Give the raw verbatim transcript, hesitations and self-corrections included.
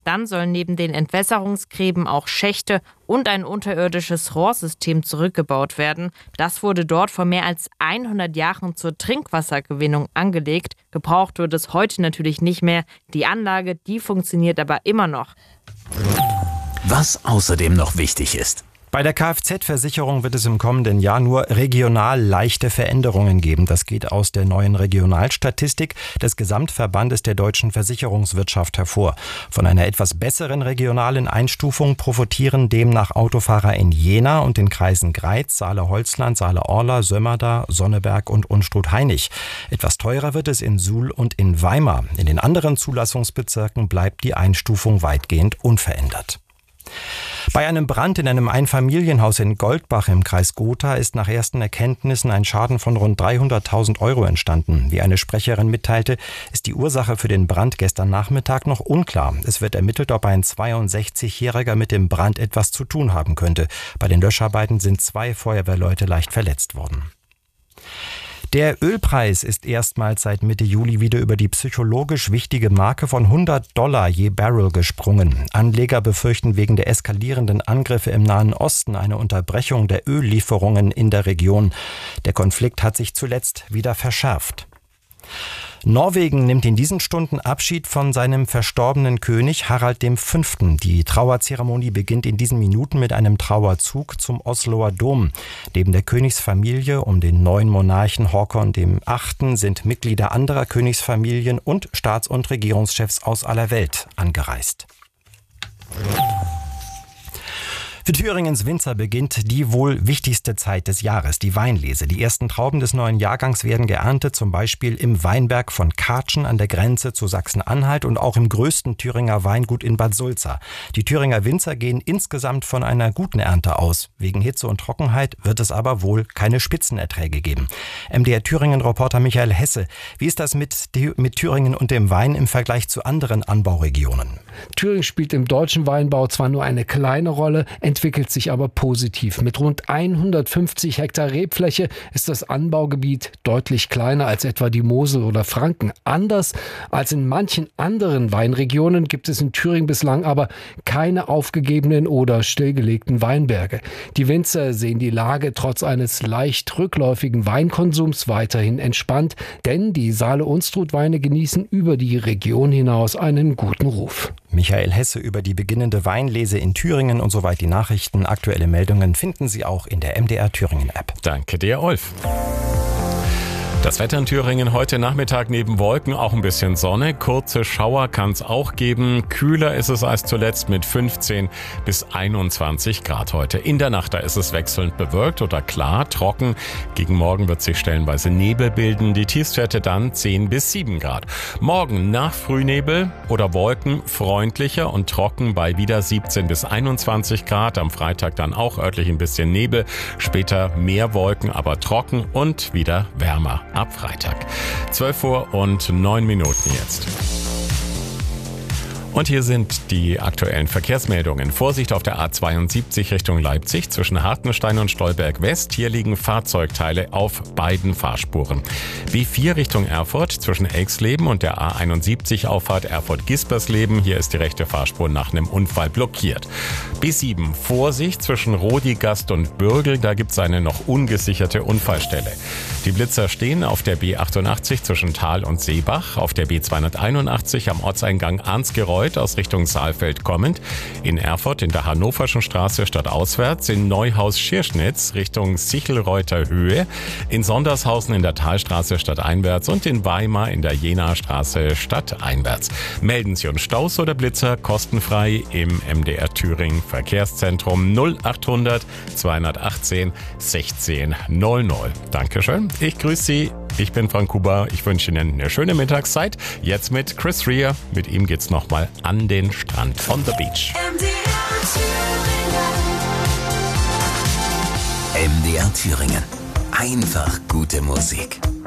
Dann sollen neben den Entwässerungsgräben auch Schächte und ein unterirdisches Rohrsystem zurückgebaut werden. Das wurde dort vor mehr als hundert Jahren zur Trinkwassergewinnung angelegt. Gebraucht wird es heute natürlich nicht mehr. Die Anlage, die funktioniert aber immer noch. Was außerdem noch wichtig ist. Bei der Kfz-Versicherung wird es im kommenden Jahr nur regional leichte Veränderungen geben. Das geht aus der neuen Regionalstatistik des Gesamtverbandes der deutschen Versicherungswirtschaft hervor. Von einer etwas besseren regionalen Einstufung profitieren demnach Autofahrer in Jena und den Kreisen Greiz, Saale-Holzland, Saale-Orla, Sömmerda, Sonneberg und Unstrut-Hainich. Etwas teurer wird es in Suhl und in Weimar. In den anderen Zulassungsbezirken bleibt die Einstufung weitgehend unverändert. Bei einem Brand in einem Einfamilienhaus in Goldbach im Kreis Gotha ist nach ersten Erkenntnissen ein Schaden von rund dreihunderttausend Euro entstanden. Wie eine Sprecherin mitteilte, ist die Ursache für den Brand gestern Nachmittag noch unklar. Es wird ermittelt, ob ein zweiundsechzigjähriger mit dem Brand etwas zu tun haben könnte. Bei den Löscharbeiten sind zwei Feuerwehrleute leicht verletzt worden. Der Ölpreis ist erstmals seit Mitte Juli wieder über die psychologisch wichtige Marke von hundert Dollar je Barrel gesprungen. Anleger befürchten wegen der eskalierenden Angriffe im Nahen Osten eine Unterbrechung der Öllieferungen in der Region. Der Konflikt hat sich zuletzt wieder verschärft. Norwegen nimmt in diesen Stunden Abschied von seinem verstorbenen König Harald der Fünfte. Die Trauerzeremonie beginnt in diesen Minuten mit einem Trauerzug zum Osloer Dom. Neben der Königsfamilie um den neuen Monarchen Håkon der Achte sind Mitglieder anderer Königsfamilien und Staats- und Regierungschefs aus aller Welt angereist. Für Thüringens Winzer beginnt die wohl wichtigste Zeit des Jahres, die Weinlese. Die ersten Trauben des neuen Jahrgangs werden geerntet, zum Beispiel im Weinberg von Kartschen an der Grenze zu Sachsen-Anhalt und auch im größten Thüringer Weingut in Bad Sulza. Die Thüringer Winzer gehen insgesamt von einer guten Ernte aus. Wegen Hitze und Trockenheit wird es aber wohl keine Spitzenerträge geben. M D R Thüringen-Reporter Michael Hesse, wie ist das mit, mit Thüringen und dem Wein im Vergleich zu anderen Anbauregionen? Thüringen spielt im deutschen Weinbau zwar nur eine kleine Rolle, entwickelt sich aber positiv. Mit rund hundertfünfzig Hektar Rebfläche ist das Anbaugebiet deutlich kleiner als etwa die Mosel oder Franken. Anders als in manchen anderen Weinregionen gibt es in Thüringen bislang aber keine aufgegebenen oder stillgelegten Weinberge. Die Winzer sehen die Lage trotz eines leicht rückläufigen Weinkonsums weiterhin entspannt, denn die Saale-Unstrut-Weine genießen über die Region hinaus einen guten Ruf. Michael Hesse über die beginnende Weinlese in Thüringen und soweit die Nachrichten. Aktuelle Meldungen finden Sie auch in der M D R Thüringen App. Danke dir, Ulf. Das Wetter in Thüringen heute Nachmittag neben Wolken auch ein bisschen Sonne. Kurze Schauer kann es auch geben. Kühler ist es als zuletzt mit fünfzehn bis einundzwanzig Grad heute. In der Nacht, da ist es wechselnd bewölkt oder klar, trocken. Gegen Morgen wird sich stellenweise Nebel bilden. Die Tiefstwerte dann zehn bis sieben Grad. Morgen nach Frühnebel oder Wolken freundlicher und trocken bei wieder siebzehn bis einundzwanzig Grad. Am Freitag dann auch örtlich ein bisschen Nebel. Später mehr Wolken, aber trocken und wieder wärmer. Ab Freitag. zwölf Uhr und neun Minuten jetzt. Und hier sind die aktuellen Verkehrsmeldungen. Vorsicht auf der A zweiundsiebzig Richtung Leipzig zwischen Hartenstein und Stolberg West. Hier liegen Fahrzeugteile auf beiden Fahrspuren. B vier Richtung Erfurt zwischen Elxleben und der A einundsiebzig Auffahrt Erfurt-Gispersleben. Hier ist die rechte Fahrspur nach einem Unfall blockiert. B sieben Vorsicht zwischen Rodigast und Bürgel. Da gibt es eine noch ungesicherte Unfallstelle. Die Blitzer stehen auf der B achtundachtzig zwischen Thal und Seebach, auf der B zweihunderteinundachtzig am Ortseingang Arnsgereuth aus Richtung Saalfeld kommend, in Erfurt in der Hannoverschen Straße stadtauswärts, in Neuhaus-Schirschnitz Richtung Sichelreuther Höhe, in Sondershausen in der Talstraße stadteinwärts und in Weimar in der Jenaer Straße stadteinwärts. Melden Sie uns Staus oder Blitzer kostenfrei im M D R Thüringen Verkehrszentrum null achthundert zweihundertachtzehn sechzehn null null. Dankeschön. Ich grüße Sie. Ich bin Frank Huber. Ich wünsche Ihnen eine schöne Mittagszeit. Jetzt mit Chris Rea. Mit ihm geht's nochmal an den Strand. On the beach. M D R Thüringen. M D R Thüringen. Einfach gute Musik.